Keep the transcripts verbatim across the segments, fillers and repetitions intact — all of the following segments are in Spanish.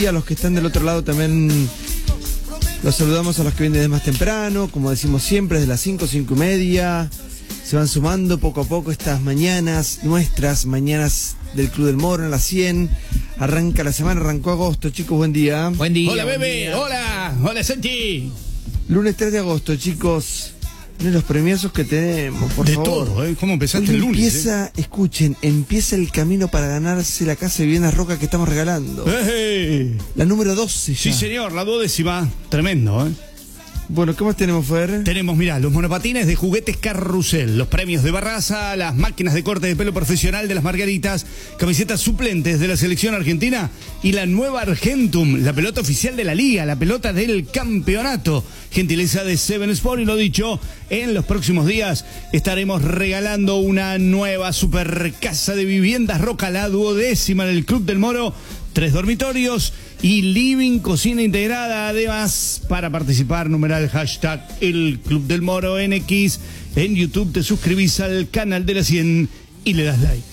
Y a los que están del otro lado también los saludamos, a los que vienen desde más temprano, como decimos siempre, desde las cinco, cinco y media. Se van sumando poco a poco estas mañanas, nuestras mañanas del Club del Moro, en las cien. Arranca la semana, arrancó agosto, chicos, buen día. Buen día. Hola, buen bebé, día. hola, hola, Santi. Lunes tres de agosto, chicos. Miren los premiosos que tenemos, por de favor. todo, ¿eh? ¿Cómo empezaste Hoy el lunes? empieza, eh? escuchen, empieza el camino para ganarse la casa de viviendas Roca que estamos regalando. ¡Eh! La número doce ya. Sí, señor, la duodécima. Tremendo, ¿eh? Bueno, ¿qué más tenemos, Fer? Tenemos, mirá, los monopatines de Juguetes Carrusel, los premios de Barraza, las máquinas de corte de pelo profesional de las Margaritas, camisetas suplentes de la selección argentina y la nueva Argentum, la pelota oficial de la liga, la pelota del campeonato. Gentileza de Seven Sport, y lo dicho, en los próximos días estaremos regalando una nueva super casa de viviendas Roca, la duodécima en el Club del Moro. Tres dormitorios y living, cocina integrada. Además, para participar, numeral hashtag el Club del Moro N X. En YouTube te suscribís al canal de la cien y le das like.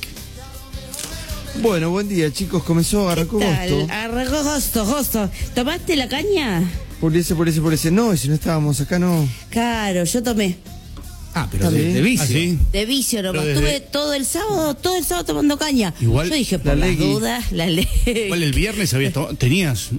Bueno, buen día, chicos. Comenzó, arrancó agosto. Arrancó agosto, agosto. ¿Tomaste la caña? Por ese, por ese, por ese. No, y si no estábamos acá, no. Claro, yo tomé. Ah, pero de- de vicio. ¿Ah, sí? De vicio nomás. Pero desde- Estuve todo el sábado, todo el sábado tomando caña. Igual, Yo dije, por la las legui. dudas, la ley. Igual el viernes habías tomado, tenías.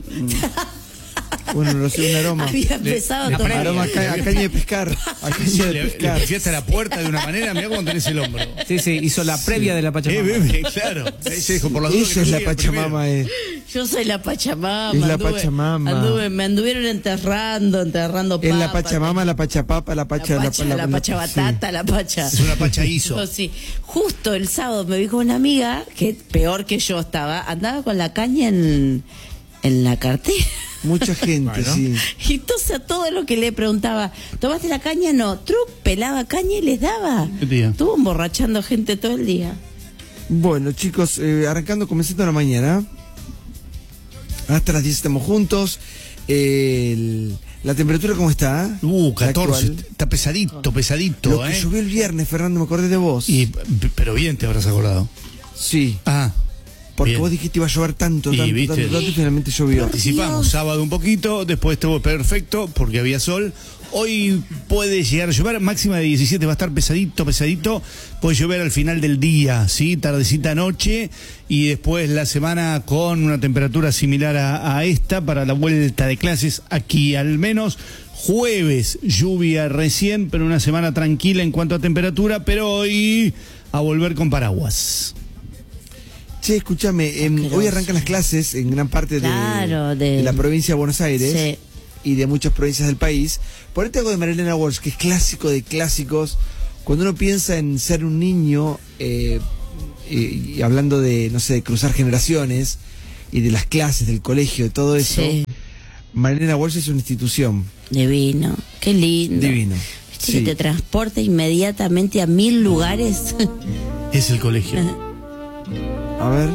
Bueno, no sé, un aroma. Había empezado a la tomar. Aroma a, ca- a caña de pescar. A caña de Le, le pescar. pifiaste a la puerta de una manera, mirá cómo tenés el hombro. Sí, sí, hizo la previa de la Eh, Pachamama. bebé, claro. Ahí se dijo, por las dudas que Ella es no la llegue el Pachamama, eh. Yo soy la Pachamama. Es la anduve- Pachamama. anduve- me anduvieron enterrando, enterrando Es la papas, Pachamama, la Pachapapa, la Pacha... La pacha, la, la- pacha batata, la pacha. Es una pacha hizo. No, sí. Justo el sábado me dijo una amiga, que peor que yo estaba, andaba con la caña en, en la cartera. Mucha gente, Bueno. sí. Y entonces a todo lo que le preguntaba, ¿tomaste la caña? No. Truc, pelaba caña y les daba. ¿Qué día? Estuvo emborrachando gente todo el día. Bueno, chicos, eh, arrancando, comenzando la mañana. Hasta las diez estamos juntos. Eh, el- la temperatura, ¿cómo está? Uh, La catorce. actual. Está pesadito, pesadito, Lo que ¿eh? llovió el viernes, Fernando, me acordé de vos. Y, p- pero bien te habrás acordado. Sí, Ah, porque bien. vos dijiste iba a llover tanto, Y, tanto, viste, tanto, tanto, y finalmente llovió. Participamos Dios. sábado un poquito, después estuvo perfecto porque había sol. Hoy puede llegar a llover, máxima de diecisiete, va a estar pesadito, pesadito. Puede llover al final del día, ¿sí? Tardecita noche, y después la semana con una temperatura similar a, a esta para la vuelta de clases aquí al menos. Jueves, lluvia recién, pero una semana tranquila en cuanto a temperatura, pero hoy a volver con paraguas. Che, escúchame, em, Asqueroso. hoy arrancan las clases en gran parte de, Claro, de- de la provincia de Buenos Aires Sí. y de muchas provincias del país. Ponete algo de Marilena Walsh, que es clásico de clásicos. Cuando uno piensa en ser un niño, eh, y, y hablando de, no sé, de cruzar generaciones y de las clases, del colegio, de todo eso, Sí. Marilena Walsh es una institución. Divino, qué lindo. Divino. Viste Sí. que te transporta inmediatamente a mil lugares. Es el colegio. A ver.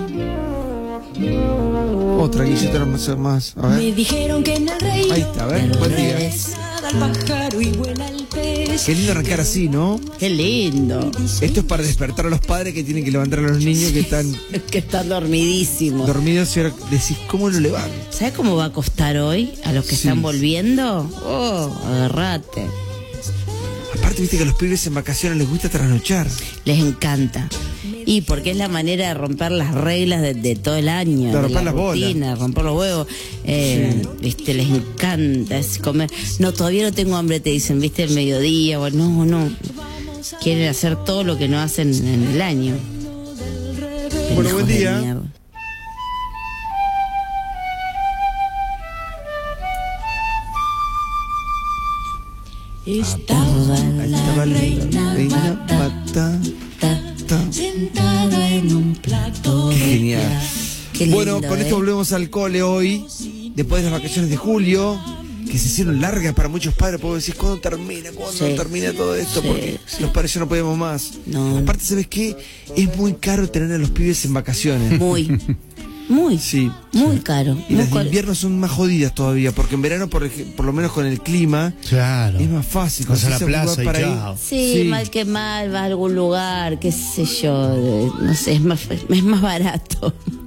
Otra guilleta más, más. A Me ver. dijeron que en el rey Ahí está, a ver, El buen día. revés. nada el pájaro y vuela el pez. Qué lindo arrancar así, ¿no? Qué lindo. Esto es para despertar a los padres que tienen que levantar a los niños que están Que está dormidísimo. dormidos y ahora decís, ¿cómo lo levanto? ¿Sabes cómo va a costar hoy a los que Sí. están volviendo? Oh, agarrate. Aparte, viste que a los pibes en vacaciones les gusta trasnochar. Les encanta. Y porque es la manera de romper las reglas de, de todo el año. De de romper la las bolas. rutina, de romper los huevos. Eh, viste, les encanta es comer. No, todavía no tengo hambre, te dicen, viste, el mediodía. O no, no. Quieren hacer todo lo que no hacen en el año. Bueno, buen Pendejos de día. mierda. Estaba Ahí la estaba la reina reina Pata, Pata. Ta. sentada en un plato Qué de genial. Qué lindo, Bueno, con ¿eh? esto volvemos al cole hoy, después de las vacaciones de julio, que se hicieron largas para muchos padres, porque decís, ¿cuándo termina? ¿Cuándo Sí. termina todo esto? Sí, Porque sí. los padres ya no podemos más. No. Aparte, ¿sabes qué? Es muy caro tener a los pibes en vacaciones. Muy, muy, Sí. muy caro. Y muy las de caro. invierno son más jodidas todavía, porque en verano, por, ej- por lo menos con el clima, Claro. es más fácil. Vas a la conseguís algún plaza lugar y para ir. chao. Sí, mal que mal, vas a algún lugar, qué sé yo, de- no sé, es más, es más barato.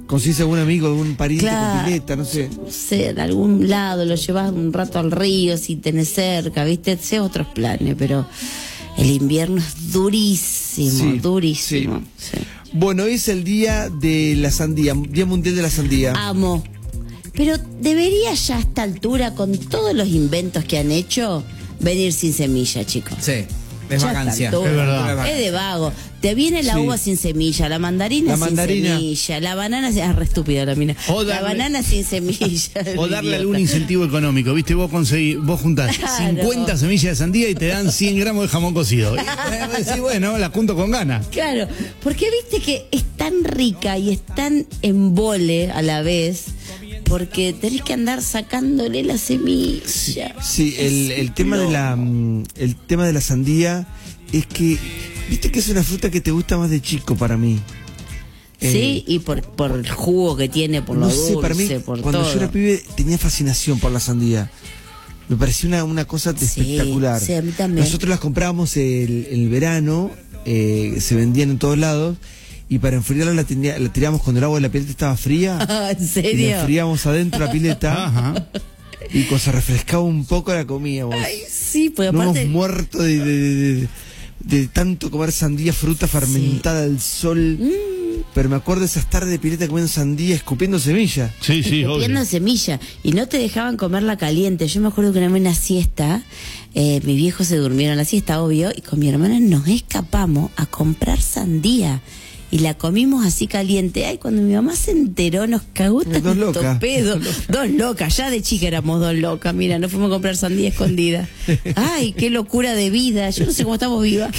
¿Consigues algún amigo, algún pariente Claro. con pileta? No sé. No sé, en algún lado, lo llevas un rato al río si tenés cerca, ¿viste? Sé otros planes, pero el invierno es durísimo, Sí, durísimo. Sí. Bueno, hoy es el día de la sandía, Día Mundial de la Sandía. Amo. Pero debería ya a esta altura, con todos los inventos que han hecho, venir sin semilla, chicos. Sí, es Ya a vacancia. esta altura. Es verdad. Es de vago. Te viene la Sí. uva sin semilla, la mandarina La sin mandarina. semilla, la banana sin... Ah, re estúpida la mina. O la darle- banana sin semilla. O darle idiota. algún incentivo económico, ¿viste? Vos conseguís, vos juntás Claro. cincuenta semillas de sandía y te dan cien gramos de jamón cocido. Y decís, bueno, la junto con ganas. Claro, porque viste que es tan rica y es tan embole a la vez, porque tenés que andar sacándole la semilla. Sí, el, el tema de la mm, el tema de la sandía es que viste que es una fruta que te gusta más de chico para mí. Sí, y por, por el jugo que tiene, por lo No sé, dulce, para mí por cuando todo. yo era pibe tenía fascinación por la sandía. Me parecía una, una cosa Sí, espectacular. sí, a mí también. Nosotros las comprábamos el, el verano, eh, se vendían en todos lados y para enfriarla la, tenía- la tirábamos cuando el agua de la pileta estaba fría. Ah, ¿en Y la serio? enfriábamos adentro de la pileta. Ajá. Y cuando se refrescaba un poco la comíamos. Ay, sí, porque No aparte... hemos muerto de, de, de- de- de tanto comer sandía, fruta fermentada al sol. Mm. Pero me acuerdo de esas tardes de pileta comiendo sandía, escupiendo semilla. Sí, sí, Escupiendo obvio. semilla y no te dejaban comerla caliente. Yo me acuerdo que una vez en una siesta, eh, mis viejos se durmieron la siesta, obvio, y con mi hermana nos escapamos a comprar sandía y la comimos así caliente. Ay, cuando mi mamá se enteró nos cagó Dos tanto locas. pedo. Dos locas, ya de chica éramos dos locas. Mira, nos fuimos a comprar sandía escondida. Ay, qué locura de vida. Yo no sé cómo estamos vivas.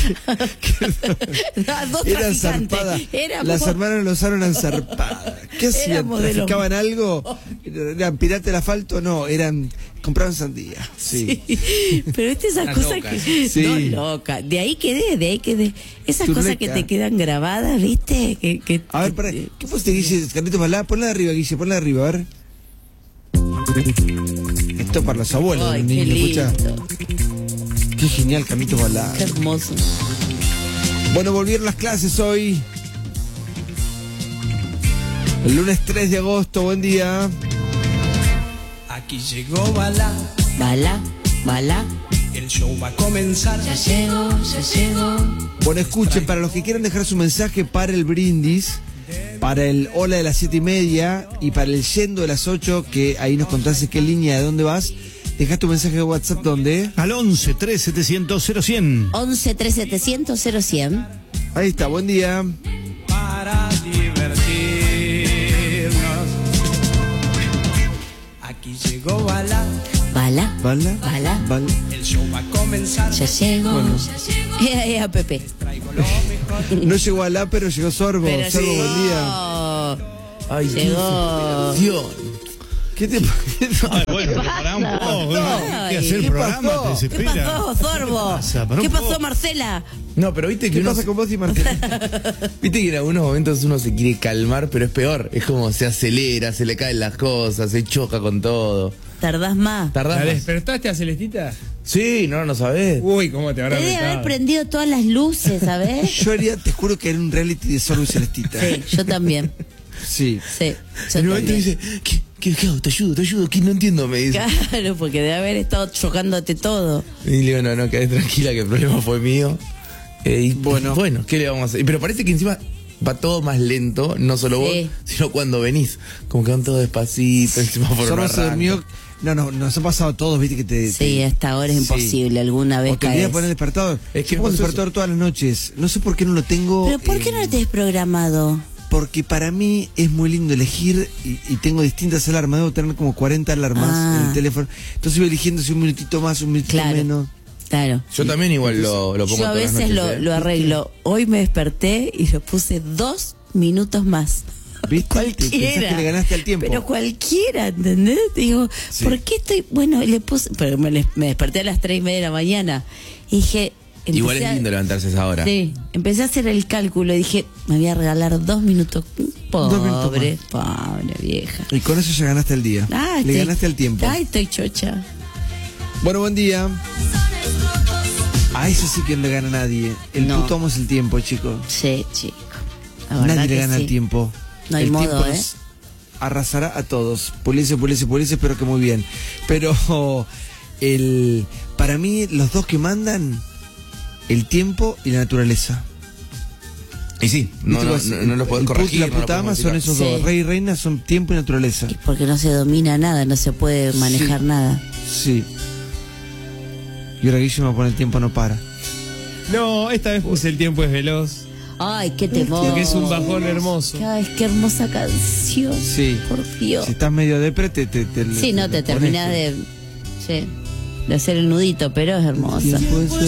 Dos Eran traficantes. zarpadas. Éramos- Las hermanas Lozano eran zarpadas. ¿Qué hacían? Éramos de los- ¿Traficaban algo? ¿Eran pirata del asfalto? No, eran compraban sandía. Sí. Sí, pero viste esas Las cosas locas. que Sí. no loca, de ahí quedé, de ahí quedé. Esas Turreca. cosas que te quedan grabadas, ¿viste? Que, que, A ver, que- para, ¿qué pusiste, Guille? Carlitos Balá, ponla de arriba, Guille, ponla de arriba, a ver. Esto para los abuelos, Ay, los qué niños, escucha. lindo, Qué genial, Carlitos Balá. qué hermoso. Bueno, volvieron las clases hoy. El lunes tres de agosto, buen día. Aquí llegó Balá, Bala, bala, el show va a comenzar. ya llegó, ya llegó. Bueno, escuchen, para los que quieran dejar su mensaje para el brindis, para el hola de las siete y media y para el yendo de las ocho, que ahí nos contaste qué línea, de dónde vas, deja tu mensaje de WhatsApp, ¿dónde? Al once, tres, setecientos, cero, cien. once, tres, setecientos, cero, cien. Ahí está, buen día. Para divertirnos. Aquí llegó Balá, Bala, ¿Bala? Bala. ¿Bala? el show va a comenzar. ya llegó, ya llegó. Ea, ea, Pepe. Traigo lo mejor. No llegó Alá, pero llegó Sorbo. Pero Sorbo, llegó. buen día. Ay, Llegó. Dios. ¿Qué te Ay, bueno, pero pará un poco. ¿no? Hay que hacer el ¿Qué programa, pasó? te ¿Qué desespera. pasó, Sorbo? pasa? Pará un ¿Qué pasó, poco. Marcela? No, pero viste que ¿Qué uno. pasa con vos y Marcela? Viste que en algunos momentos uno se quiere calmar, pero es peor. Es como se acelera, se le caen las cosas, se choca con todo. Tardás más. ¿Tardás ¿La más? despertaste a Celestita? Sí, no, no sabés. Uy, ¿cómo te habrá Te debe haber retado? prendido todas las luces, ¿sabes? Yo haría, te juro que era un reality de Sorbo y Celestita. Sí, yo también. Sí. Sí, yo En un momento también. dice, ¿qué, qué, qué hago? Te ayudo, te ayudo, que no entiendo, me dice. Claro, porque debe haber estado chocándote todo. Y le digo, no, no, quedé tranquila, que el problema fue mío. Eh, y Bueno. bueno, ¿qué le vamos a hacer? Pero parece que encima va todo más lento, no solo Sí. vos, sino cuando venís. Como que van todo despacito, el semáforo no Sorbo se arranca. durmió. No, no, nos ha pasado a todos, viste que te. Sí, te- hasta ahora es Sí. imposible. Alguna vez O te olvidás caes. poner el despertador. Es que Yo pongo el pasó despertador todas las noches. No sé por qué no lo tengo. Pero ¿por qué eh, no lo tenés programado? Porque para mí es muy lindo elegir y, y tengo distintas alarmas. Debo tener como cuarenta alarmas Ah. en el teléfono. Entonces voy eligiendo si un minutito más, un minutito Claro. menos. Claro. Yo también igual lo, lo pongo Yo a todas las veces noches, lo, ¿eh? lo arreglo. Hoy me desperté y lo puse dos minutos más. ¿Viste? Cualquiera. Pensás que le ganaste al tiempo. Pero cualquiera, ¿entendés? Digo, Sí. ¿por qué estoy...? Bueno, le puse... Pero me, me desperté a las tres y media de la mañana. Y dije... Igual empecé es a- lindo levantarse a esa hora. Sí, empecé a hacer el cálculo y dije, me voy a regalar dos minutos. Dos minutos Pobre, pobre vieja. Y con eso ya ganaste el día. Ah, le estoy- ganaste el tiempo. Ay, estoy chocha. Bueno, buen día. A eso sí que no le gana nadie. El No. puto amo es el tiempo, chicos. Sí, chico. La verdad Nadie le que gana sí. el tiempo. No hay el modo, tiempo ¿eh? nos arrasará a todos. Puliese, puliese, puliese, espero que muy bien. Pero el para mí los dos que mandan, el tiempo y la naturaleza. Y sí, no, no, Viste, no, no lo podés el put y corregir. la no lo puta ama podés son modificar. esos dos. Sí. Rey y reina son tiempo y naturaleza. Y porque no se domina nada, no se puede manejar Sí. nada. Sí. Y ahora Guillermo pone el tiempo no para. No, esta vez puse el tiempo es veloz. Ay, qué temor. Porque es un bajón hermoso. Ay, qué hermosa canción. Sí. Por Dios. Si estás medio depre, te, te, te Sí, no te le pones terminás que- de, sí, de hacer el nudito, pero es hermosa. Tiempo es